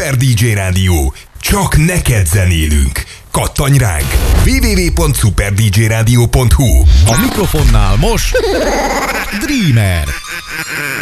Super DJ Rádió. Csak neked zenélünk. Kattanj ránk! www.superdjradio.hu. A mikrofonnál most Dreamer.